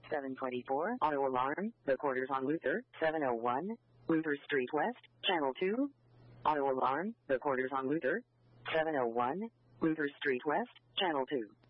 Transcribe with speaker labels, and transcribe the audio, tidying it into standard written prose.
Speaker 1: 724, auto alarm, the quarters on Luther. 701, Luther Street West, Channel 2. Auto alarm, the quarters on Luther. 701, Luther Street West, Channel 2.